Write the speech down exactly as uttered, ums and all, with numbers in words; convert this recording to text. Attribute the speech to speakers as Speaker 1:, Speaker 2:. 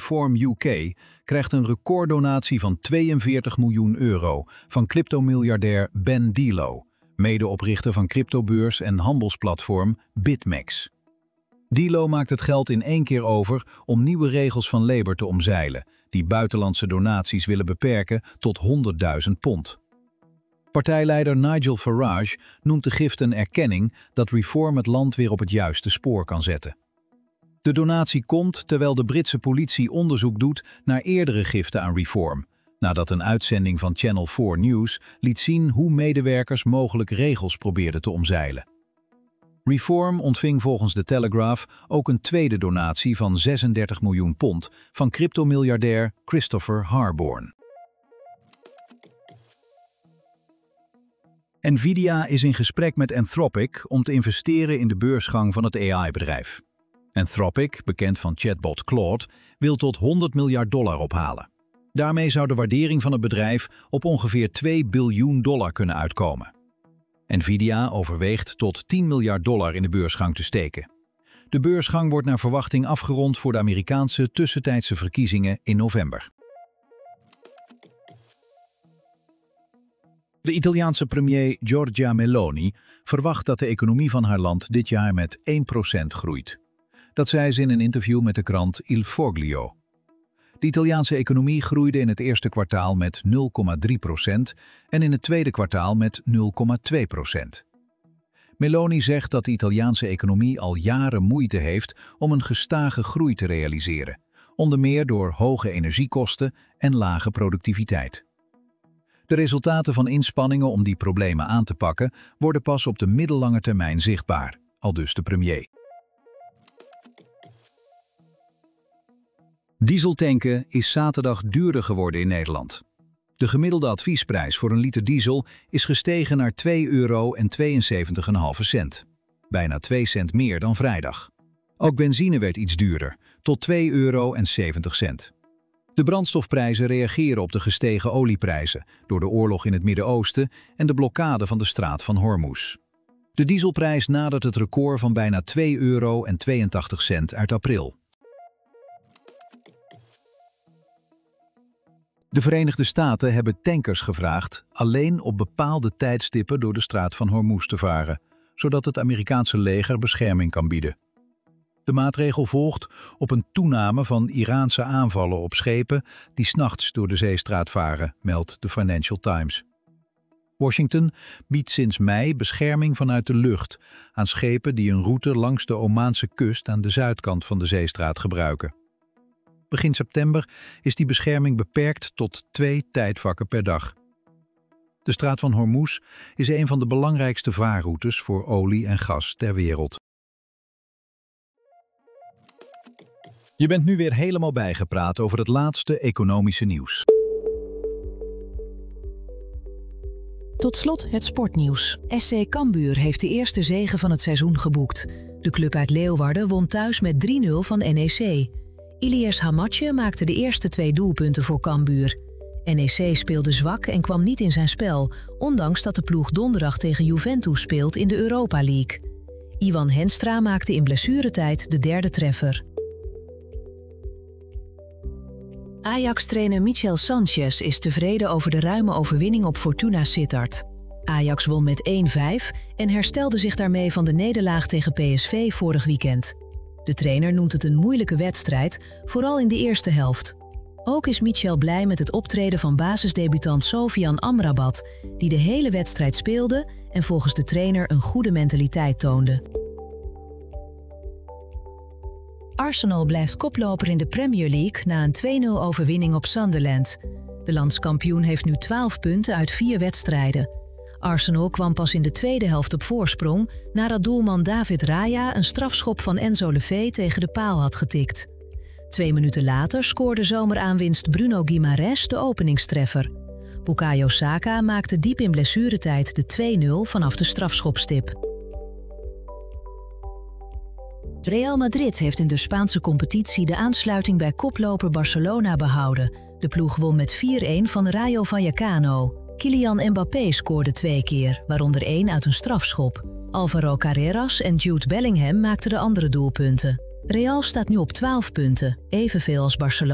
Speaker 1: Reform U K krijgt een recorddonatie van tweeënveertig miljoen euro van cryptomiljardair Ben Dilo, medeoprichter van cryptobeurs en handelsplatform BitMEX. Dilo maakt het geld in één keer over om nieuwe regels van Labour te omzeilen, die buitenlandse donaties willen beperken tot honderdduizend pond. Partijleider Nigel Farage noemt de gift een erkenning dat Reform het land weer op het juiste spoor kan zetten. De donatie komt terwijl de Britse politie onderzoek doet naar eerdere giften aan Reform, nadat een uitzending van Channel vier News liet zien hoe medewerkers mogelijk regels probeerden te omzeilen. Reform ontving volgens de Telegraph ook een tweede donatie van zesendertig miljoen pond van cryptomiljardair Christopher Harborn. Nvidia is in gesprek met Anthropic om te investeren in de beursgang van het A I-bedrijf. Anthropic, bekend van chatbot Claude, wil tot honderd miljard dollar ophalen. Daarmee zou de waardering van het bedrijf op ongeveer twee biljoen dollar kunnen uitkomen. Nvidia overweegt tot tien miljard dollar in de beursgang te steken. De beursgang wordt naar verwachting afgerond voor de Amerikaanse tussentijdse verkiezingen in november. De Italiaanse premier Giorgia Meloni verwacht dat de economie van haar land dit jaar met één procent groeit. Dat zei ze in een interview met de krant Il Foglio. De Italiaanse economie groeide in het eerste kwartaal met nul komma drie procent en in het tweede kwartaal met nul komma twee procent. Meloni zegt dat de Italiaanse economie al jaren moeite heeft om een gestage groei te realiseren, onder meer door hoge energiekosten en lage productiviteit. De resultaten van inspanningen om die problemen aan te pakken worden pas op de middellange termijn zichtbaar, aldus de premier. Dieseltanken is zaterdag duurder geworden in Nederland. De gemiddelde adviesprijs voor een liter diesel is gestegen naar twee euro en tweeënzeventig komma vijf cent. Bijna twee cent meer dan vrijdag. Ook benzine werd iets duurder, tot twee euro en zeventig cent. De brandstofprijzen reageren op de gestegen olieprijzen door de oorlog in het Midden-Oosten en de blokkade van de straat van Hormuz. De dieselprijs nadert het record van bijna twee euro en tweeëntachtig cent uit april. De Verenigde Staten hebben tankers gevraagd alleen op bepaalde tijdstippen door de straat van Hormuz te varen, zodat het Amerikaanse leger bescherming kan bieden. De maatregel volgt op een toename van Iraanse aanvallen op schepen die 's nachts door de zeestraat varen, meldt de Financial Times. Washington biedt sinds mei bescherming vanuit de lucht aan schepen die een route langs de Omaanse kust aan de zuidkant van de zeestraat gebruiken. Begin september is die bescherming beperkt tot twee tijdvakken per dag. De straat van Hormuz is een van de belangrijkste vaarroutes voor olie en gas ter wereld. Je bent nu weer helemaal bijgepraat over het laatste economische nieuws.
Speaker 2: Tot slot het sportnieuws. S C Cambuur heeft de eerste zege van het seizoen geboekt. De club uit Leeuwarden won thuis met drie nul van N E C. Ilyes Hamatje maakte de eerste twee doelpunten voor Cambuur. N E C speelde zwak en kwam niet in zijn spel, ondanks dat de ploeg donderdag tegen Juventus speelt in de Europa League. Iwan Henstra maakte in blessuretijd de derde treffer. Ajax-trainer Michel Sanchez is tevreden over de ruime overwinning op Fortuna Sittard. Ajax won met één vijf en herstelde zich daarmee van de nederlaag tegen P S V vorig weekend. De trainer noemt het een moeilijke wedstrijd, vooral in de eerste helft. Ook is Michel blij met het optreden van basisdebutant Sofian Amrabat, die de hele wedstrijd speelde en volgens de trainer een goede mentaliteit toonde. Arsenal blijft koploper in de Premier League na een twee nul overwinning op Sunderland. De landskampioen heeft nu twaalf punten uit vier wedstrijden. Arsenal kwam pas in de tweede helft op voorsprong nadat doelman David Raya een strafschop van Enzo Lefebvre tegen de paal had getikt. Twee minuten later scoorde zomeraanwinst Bruno Guimaraes de openingstreffer. Bukayo Saka maakte diep in blessuretijd de twee nul vanaf de strafschopstip. Real Madrid heeft in de Spaanse competitie de aansluiting bij koploper Barcelona behouden. De ploeg won met vier een van Rayo Vallecano. Kylian Mbappé scoorde twee keer, waaronder één uit een strafschop. Alvaro Carreras en Jude Bellingham maakten de andere doelpunten. Real staat nu op twaalf punten, evenveel als Barcelona.